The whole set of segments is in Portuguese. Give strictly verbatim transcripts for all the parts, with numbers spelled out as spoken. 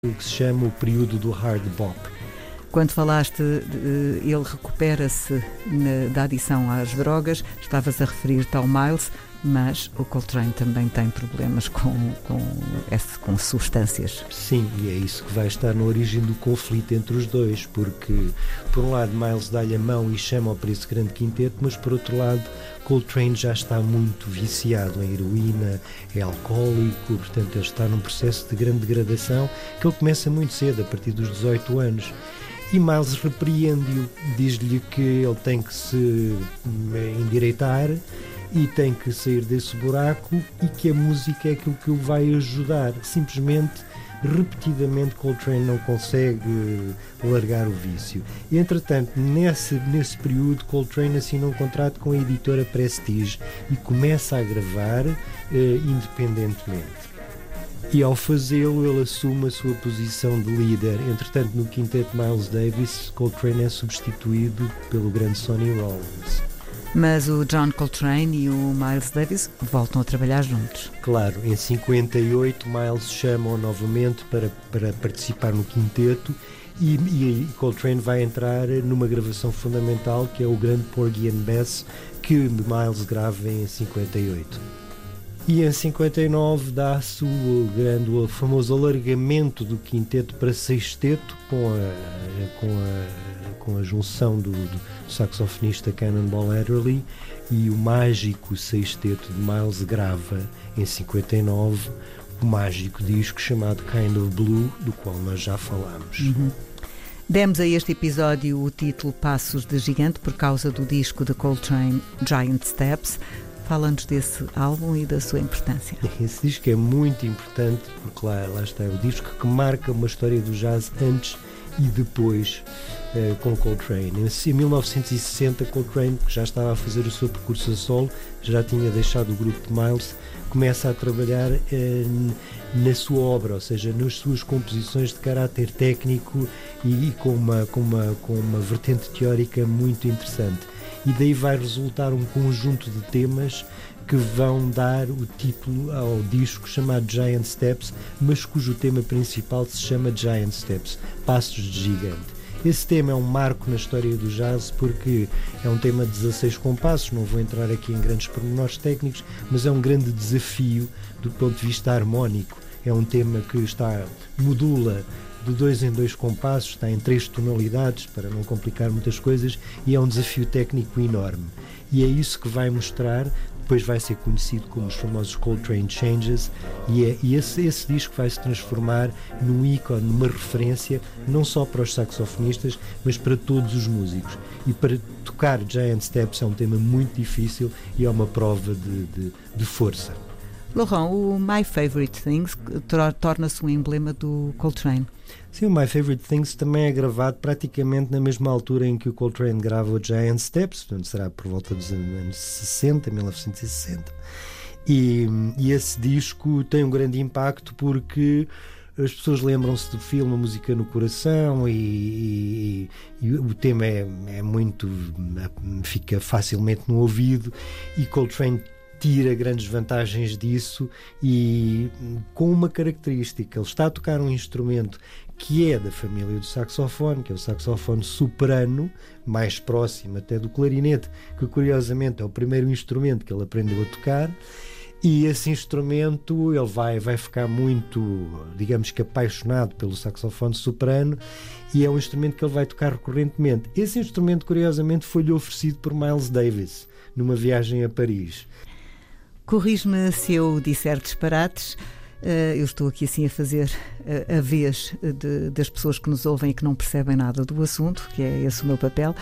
o que se chama o período do hard bop. Quando falaste, ele recupera-se da adição às drogas, estavas a referir-te ao Miles, mas o Coltrane também tem problemas com, com, esse, com substâncias. Sim, e é isso que vai estar na origem do conflito entre os dois, porque por um lado Miles dá-lhe a mão e chama-o para esse grande quinteto, mas por outro lado Coltrane já está muito viciado em heroína, é alcoólico, portanto ele está num processo de grande degradação que ele começa muito cedo, a partir dos dezoito anos. E Miles repreende-o, diz-lhe que ele tem que se endireitar e tem que sair desse buraco e que a música é aquilo que o vai ajudar. Simplesmente, repetidamente, Coltrane não consegue largar o vício. E, entretanto, nesse, nesse período, Coltrane assina um contrato com a editora Prestige e começa a gravar eh, independentemente. E ao fazê-lo ele assume a sua posição de líder. Entretanto, no quinteto Miles Davis, Coltrane é substituído pelo grande Sonny Rollins. Mas o John Coltrane e o Miles Davis voltam a trabalhar juntos. Claro, em cinquenta e oito Miles chama-o novamente para, para participar no quinteto e, e Coltrane vai entrar numa gravação fundamental que é o grande Porgy and Bess, que Miles grava em cinquenta e oito. E em cinquenta e nove dá-se o grande, o famoso alargamento do quinteto para sexteto com a, com a, com a junção do, do saxofonista Cannonball Adderley, e o mágico sexteto de Miles grava em cinquenta e nove o mágico disco chamado Kind of Blue, do qual nós já falámos. Uhum. Demos a este episódio o título Passos de Gigante por causa do disco de Coltrane, Giant Steps. Fala-nos desse álbum e da sua importância. Esse disco é muito importante porque lá, lá está, é o disco que marca uma história do jazz antes e depois uh, com Coltrane. Em mil novecentos e sessenta, Coltrane, que já estava a fazer o seu percurso a solo, já tinha deixado o grupo de Miles, começa a trabalhar uh, na sua obra, ou seja, nas suas composições de caráter técnico e, e com, uma, com, uma, com uma vertente teórica muito interessante. E daí vai resultar um conjunto de temas que vão dar o título ao disco chamado Giant Steps, mas cujo tema principal se chama Giant Steps, Passos de Gigante. Esse tema é um marco na história do jazz porque é um tema de dezasseis compassos, não vou entrar aqui em grandes pormenores técnicos, mas é um grande desafio do ponto de vista harmónico. É um tema que está, modula de dois em dois compassos, está em três tonalidades, para não complicar muitas coisas, e é um desafio técnico enorme. E é isso que vai mostrar, depois vai ser conhecido como os famosos Coltrane Changes, e, é, e esse, esse disco vai se transformar num ícone, numa referência, não só para os saxofonistas, mas para todos os músicos. E para tocar Giant Steps é um tema muito difícil e é uma prova de, de, de força. Laurent, o My Favorite Things torna-se um emblema do Coltrane. Sim, o My Favorite Things também é gravado praticamente na mesma altura em que o Coltrane grava o Giant Steps, portanto será por volta dos anos sessenta, mil novecentos e sessenta. E, e esse disco tem um grande impacto porque as pessoas lembram-se do filme A Música no Coração e, e, e o tema é, é muito... fica facilmente no ouvido, e Coltrane tira grandes vantagens disso, e com uma característica: ele está a tocar um instrumento que é da família do saxofone, que é o saxofone soprano, mais próximo até do clarinete, que curiosamente é o primeiro instrumento que ele aprendeu a tocar. E esse instrumento, ele vai, vai ficar muito, digamos que apaixonado pelo saxofone soprano, e é um instrumento que ele vai tocar recorrentemente. Esse instrumento, curiosamente, foi-lhe oferecido por Miles Davis numa viagem a Paris. Corrige-me se eu disser disparates. Eu estou aqui assim a fazer a vez de, das pessoas que nos ouvem e que não percebem nada do assunto, que é esse o meu papel,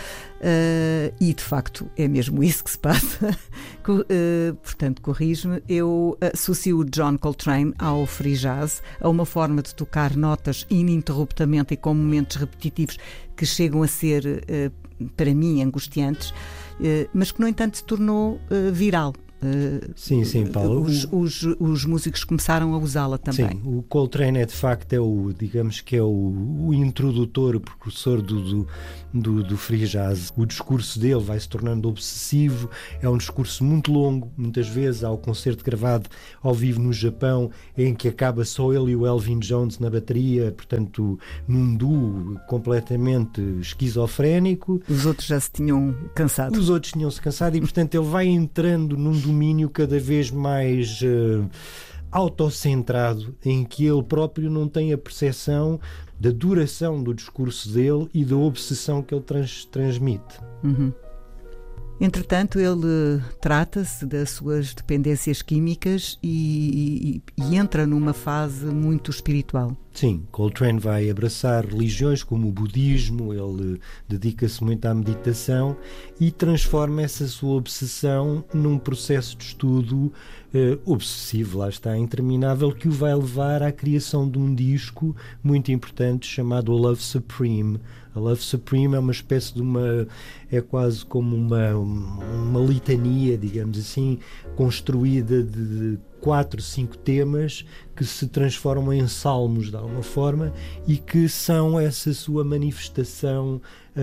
e de facto é mesmo isso que se passa. Portanto, corrige-me. Eu associo o John Coltrane ao free jazz, a uma forma de tocar notas ininterruptamente e com momentos repetitivos que chegam a ser, para mim, angustiantes, mas que no entanto se tornou viral. Uh, sim, sim, Paulo. Os, os, os músicos começaram a usá-la também. Sim, o Coltrane é de facto é o, digamos que é o, o introdutor, o precursor do, do, do, do free jazz. O discurso dele vai se tornando obsessivo, é um discurso muito longo, muitas vezes há o concerto gravado ao vivo no Japão, em que acaba só ele e o Elvin Jones na bateria, portanto num duo completamente esquizofrénico. Os outros já se tinham cansado. Os outros tinham-se cansado e portanto ele vai entrando num domínio cada vez mais uh, autocentrado, em que ele próprio não tem a percepção da duração do discurso dele e da obsessão que ele trans, transmite. Uhum. Entretanto, ele trata-se das suas dependências químicas e, e, e entra numa fase muito espiritual. Sim, Coltrane vai abraçar religiões como o budismo, ele dedica-se muito à meditação e transforma essa sua obsessão num processo de estudo eh, obsessivo, lá está, interminável, que o vai levar à criação de um disco muito importante chamado Love Supreme. A Love Supreme é uma espécie de uma... é quase como uma, uma litania, digamos assim, construída de quatro, cinco temas que se transformam em salmos de alguma forma e que são essa sua manifestação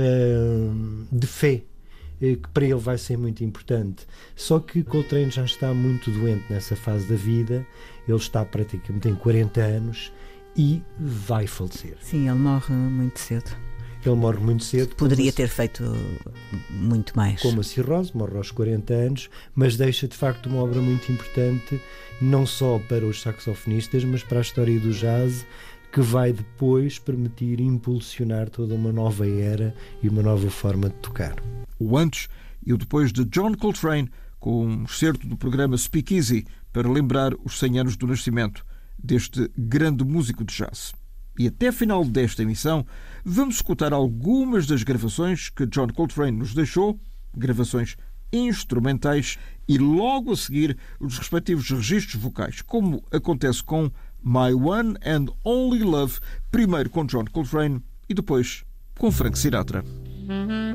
uh, de fé, que para ele vai ser muito importante. Só que Coltrane já está muito doente nessa fase da vida, ele está praticamente, tem quarenta anos e vai falecer. Sim, ele morre muito cedo. Ele morre muito cedo. Poderia ter feito muito mais. Com uma cirrose, morre aos quarenta anos, mas deixa de facto uma obra muito importante, não só para os saxofonistas, mas para a história do jazz, que vai depois permitir impulsionar toda uma nova era e uma nova forma de tocar. O antes e o depois de John Coltrane, com um excerto do programa Speakeasy, para lembrar os cem anos do nascimento deste grande músico de jazz. E até final desta emissão, vamos escutar algumas das gravações que John Coltrane nos deixou, gravações instrumentais, e logo a seguir os respectivos registros vocais, como acontece com My One and Only Love, primeiro com John Coltrane e depois com Frank Sinatra.